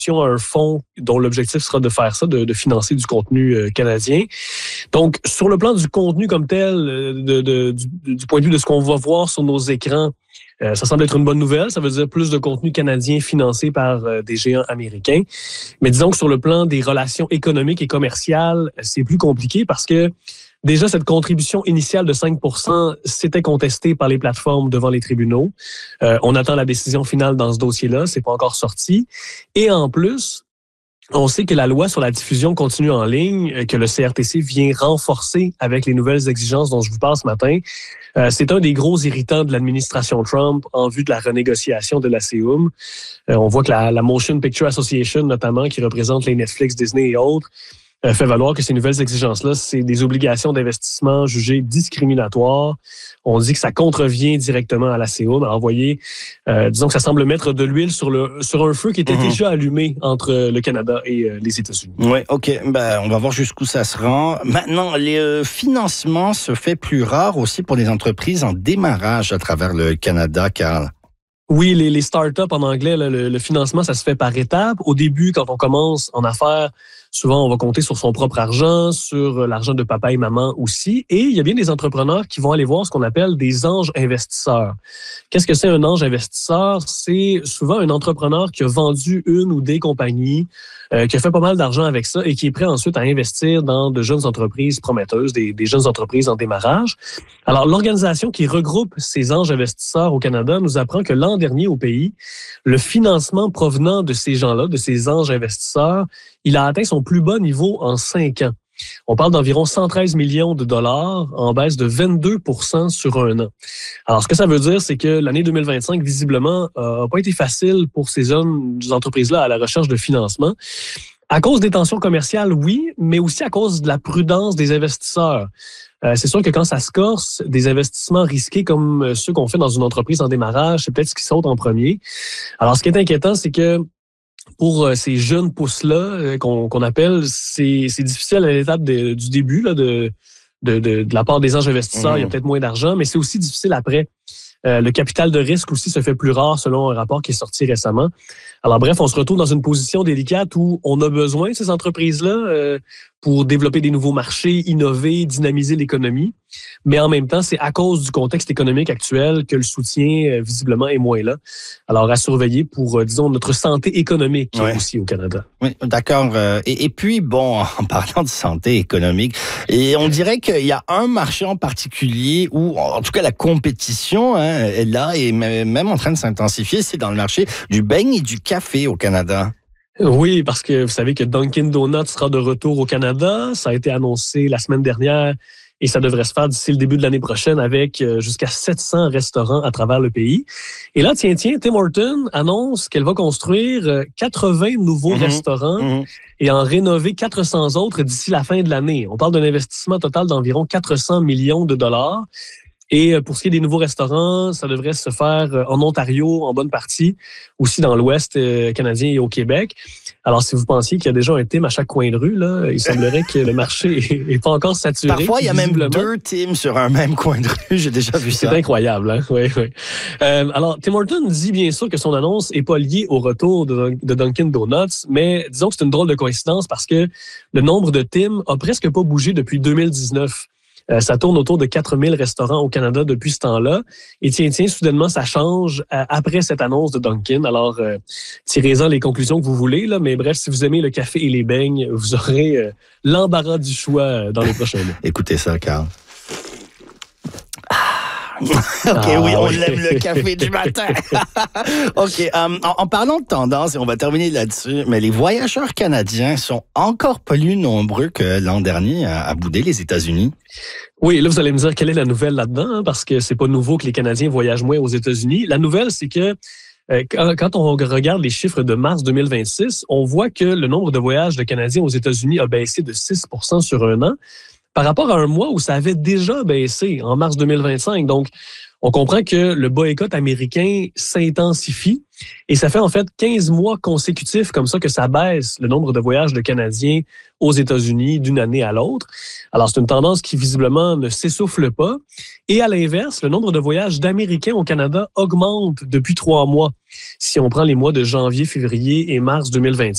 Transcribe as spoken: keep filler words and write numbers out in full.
à un fonds dont l'objectif sera de faire ça, de, de financer du contenu euh, canadien. Donc, sur le plan du contenu comme tel, de, de, du, du point de vue de ce qu'on va voir sur nos écrans, euh, ça semble être une bonne nouvelle. Ça veut dire plus de contenu canadien financé par euh, des géants américains. Mais disons que sur le plan des relations économiques et commerciales, c'est plus compliqué parce que déjà, cette contribution initiale de cinq pour cent s'était contestée par les plateformes devant les tribunaux. Euh, on attend la décision finale dans ce dossier-là. C'est pas encore sorti. Et en plus, on sait que la loi sur la diffusion continue en ligne, que le C R T C vient renforcer avec les nouvelles exigences dont je vous parle ce matin. Euh, c'est un des gros irritants de l'administration Trump en vue de la renégociation de la C U M. Euh, on voit que la, la Motion Picture Association, notamment, qui représente les Netflix, Disney et autres, euh, fait valoir que ces nouvelles exigences-là, c'est des obligations d'investissement jugées discriminatoires. On dit que ça contrevient directement à la C U M. Alors, vous voyez, euh, disons que ça semble mettre de l'huile sur le sur un feu qui était mmh. déjà allumé entre le Canada et euh, les États-Unis. Oui, OK. Ben, on va voir jusqu'où ça se rend. Maintenant, le euh, financement se fait plus rare aussi pour des entreprises en démarrage à travers le Canada, Carl. Oui, les, les startups en anglais, là, le, le financement, ça se fait par étapes. Au début, quand on commence en affaires, souvent, on va compter sur son propre argent, sur l'argent de papa et maman aussi. Et il y a bien des entrepreneurs qui vont aller voir ce qu'on appelle des anges investisseurs. Qu'est-ce que c'est un ange investisseur? C'est souvent un entrepreneur qui a vendu une ou des compagnies, euh, qui a fait pas mal d'argent avec ça et qui est prêt ensuite à investir dans de jeunes entreprises prometteuses, des, des jeunes entreprises en démarrage. Alors, l'organisation qui regroupe ces anges investisseurs au Canada nous apprend que l'an dernier au pays, le financement provenant de ces gens-là, de ces anges investisseurs, il a atteint son plus bas niveau en cinq ans. On parle d'environ cent treize millions de dollars en baisse de vingt-deux pour cent sur un an. Alors, ce que ça veut dire, c'est que l'année deux mille vingt-cinq, visiblement, n'a pas été facile pour ces jeunes entreprises-là à la recherche de financement. À cause des tensions commerciales, oui, mais aussi à cause de la prudence des investisseurs. Euh, c'est sûr que quand ça se corse, des investissements risqués comme ceux qu'on fait dans une entreprise en démarrage, c'est peut-être ce qui saute en premier. Alors, ce qui est inquiétant, c'est que pour ces jeunes pousses-là euh, qu'on, qu'on appelle, c'est, c'est difficile à l'étape de, du début là, de, de, de, de la part des anges investisseurs. Mmh. Il y a peut-être moins d'argent, mais c'est aussi difficile après. Euh, le capital de risque aussi se fait plus rare selon un rapport qui est sorti récemment. Alors bref, on se retrouve dans une position délicate où on a besoin de ces entreprises-là euh, pour développer des nouveaux marchés, innover, dynamiser l'économie. Mais en même temps, c'est à cause du contexte économique actuel que le soutien, euh, visiblement, est moins là. Alors, à surveiller pour, euh, disons, notre santé économique ouais. aussi au Canada. Oui, d'accord. Et, et puis, bon, en parlant de santé économique, et on dirait qu'il y a un marché en particulier où, en tout cas, la compétition hein, est là et même en train de s'intensifier, c'est dans le marché du beigne et du café au Canada. Oui, parce que vous savez que Dunkin' Donuts sera de retour au Canada. Ça a été annoncé la semaine dernière et ça devrait se faire d'ici le début de l'année prochaine avec jusqu'à sept cents restaurants à travers le pays. Et là, tiens, tiens, Tim Hortons annonce qu'elle va construire quatre-vingts nouveaux mmh, restaurants mmh. et en rénover quatre cents autres d'ici la fin de l'année. On parle d'un investissement total d'environ quatre cents millions de dollars. Et pour ce qui est des nouveaux restaurants, ça devrait se faire en Ontario, en bonne partie, aussi dans l'Ouest canadien et au Québec. Alors, si vous pensiez qu'il y a déjà un Tim à chaque coin de rue, là, il semblerait que le marché n'est pas encore saturé. Parfois, il y a même deux Tim sur un même coin de rue. J'ai déjà vu ça. C'est incroyable, hein? Oui, oui. Euh, alors, Tim Hortons dit bien sûr que son annonce n'est pas liée au retour de, de Dunkin' Donuts, mais disons que c'est une drôle de coïncidence parce que le nombre de Tim a presque pas bougé depuis deux mille dix-neuf. Euh, ça tourne autour de quatre mille restaurants au Canada depuis ce temps-là. Et tiens, tiens, soudainement, ça change euh, après cette annonce de Dunkin'. Alors, euh, tirez-en les conclusions que vous voulez, là. Mais bref, si vous aimez le café et les beignes, vous aurez euh, l'embarras du choix dans les prochains mois. Écoutez ça, Carl. OK, ah, oui, on oui. lève le café du matin. OK, um, en, en parlant de tendance, et on va terminer là-dessus, mais les voyageurs canadiens sont encore plus nombreux que l'an dernier à, à bouder les États-Unis. Oui, là, vous allez me dire quelle est la nouvelle là-dedans, hein, parce que c'est pas nouveau que les Canadiens voyagent moins aux États-Unis. La nouvelle, c'est que euh, quand, quand on regarde les chiffres de mars deux mille vingt-six, on voit que le nombre de voyages de Canadiens aux États-Unis a baissé de six pour cent sur un an, par rapport à un mois où ça avait déjà baissé en mars deux mille vingt-cinq. Donc, on comprend que le boycott américain s'intensifie et ça fait en fait quinze mois consécutifs comme ça que ça baisse le nombre de voyages de Canadiens aux États-Unis d'une année à l'autre. Alors, c'est une tendance qui visiblement ne s'essouffle pas. Et à l'inverse, le nombre de voyages d'Américains au Canada augmente depuis trois mois. Si on prend les mois de janvier, février et mars deux mille vingt-cinq,